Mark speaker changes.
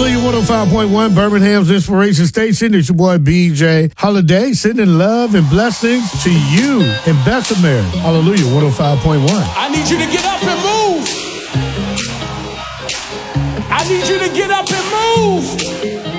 Speaker 1: Hallelujah 105.1, Birmingham's Inspiration Station. It's your boy BJ Holiday, sending love and blessings to you in Bessemer. Hallelujah 105.1.
Speaker 2: I need you to get up and move. I need you to get up and move.